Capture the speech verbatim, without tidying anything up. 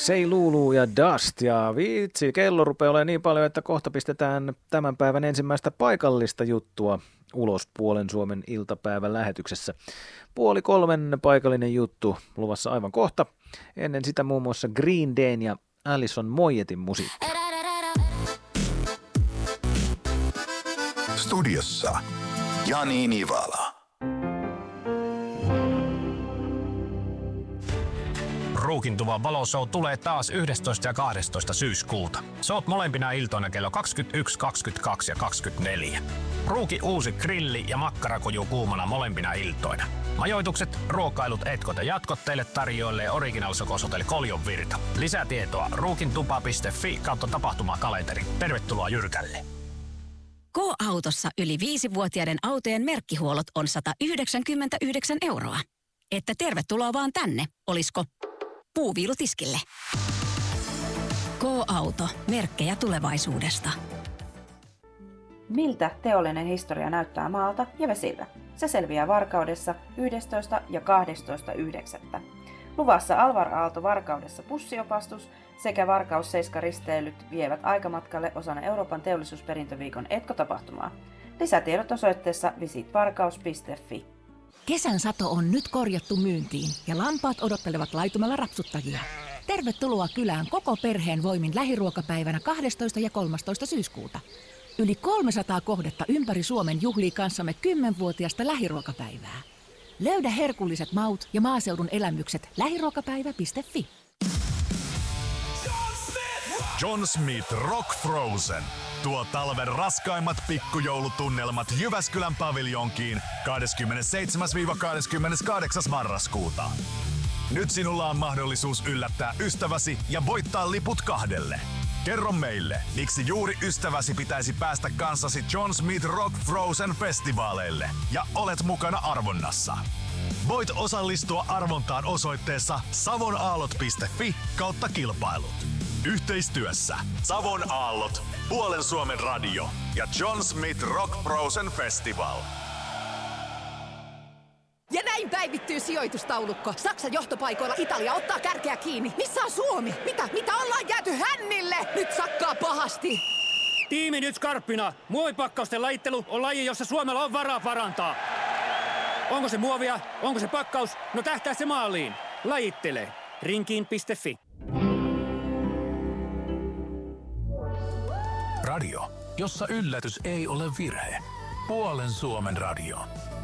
Say Lulu ja Dust. Ja vitsi, kello rupeaa olemaan niin paljon, että kohta pistetään tämän päivän ensimmäistä paikallista juttua ulos Puolen Suomen iltapäivän lähetyksessä. Puoli kolmen paikallinen juttu luvassa aivan kohta. Ennen sitä muun muassa Green Dayn ja Alison Moyetin musiikki. Studiossa Jani Nivala. Ruukintuvan valoshow tulee taas yhdestoista ja kahdestoista syyskuuta. Soot molempina iltoina kello kaksikymmentäyksi, kaksikymmentäkaksi ja kaksikymmentäneljä. Ruuki uusi grilli ja makkarakoju kuumana molempina iltoina. Majoitukset, ruokailut, etkot ja jatkot teille tarjoilee Original Sokos Hotel Koljon Virta. Lisätietoa ruukintupa piste fi kautta tapahtumakalenteri. Tervetuloa Jyrkälle. K-autossa yli viisivuotiaiden autojen merkkihuollot on sata yhdeksänkymmentäyhdeksän euroa. Että tervetuloa vaan tänne, olisko puuviilutiskille. K-auto, merkkejä tulevaisuudesta. Miltä teollinen historia näyttää maalta ja vesiltä? Se selviää Varkaudessa yhdestoista ja kahdestoista yhdeksättä Luvassa Alvar Aalto Varkaudessa bussiopastus sekä Varkaus seiska risteilyt vievät aikamatkalle osana Euroopan teollisuusperintöviikon etkotapahtumaa. Lisätiedot osoitteessa visit varkaus piste fi. Kesän sato on nyt korjattu myyntiin ja lampaat odottelevat laitumella rapsuttajia. Tervetuloa kylään koko perheen voimin lähiruokapäivänä kahdestoista ja kolmastoista syyskuuta. Yli kolmesataa kohdetta ympäri Suomen juhlii kanssamme kymmenvuotiaasta lähiruokapäivää. Löydä herkulliset maut ja maaseudun elämykset lähiruokapäivä piste fi. John Smith Rock Frozen tuo talven raskaimmat pikkujoulutunnelmat Jyväskylän paviljonkiin kahdeskymmenesseitsemäs kahdeskymmeneskahdeksas marraskuuta. Nyt sinulla on mahdollisuus yllättää ystäväsi ja voittaa liput kahdelle. Kerro meille, miksi juuri ystäväsi pitäisi päästä kanssasi John Smith Rock Frozen festivaaleille ja olet mukana arvonnassa. Voit osallistua arvontaan osoitteessa savonaallot piste fi kautta kilpailut. Yhteistyössä Savon Aallot, Puolen Suomen radio ja John Smith Rock Frozen Festival. Ja näin päivittyy sijoitustaulukko. Saksan johtopaikoilla Italia ottaa kärkeä kiinni. Missä on Suomi? Mitä? Mitä ollaan jääty hännille? Nyt sakkaa pahasti. Tiimi nyt skarppina. Muovipakkausten lajittelu on laji, jossa Suomella on varaa parantaa. Onko se muovia? Onko se pakkaus? No tähtää se maaliin. Lajittele. rinkiin piste fi. Radio, jossa yllätys ei ole virhe. Puolen Suomen radio.